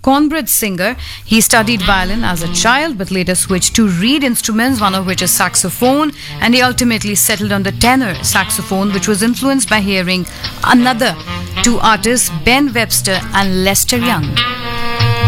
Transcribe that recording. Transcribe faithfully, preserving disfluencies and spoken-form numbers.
cornbread singer. He studied violin as a child but later switched to reed instruments, one of which is saxophone, and he ultimately settled on the tenor saxophone, which was influenced by hearing another two artists, Ben Webster and Lester Young.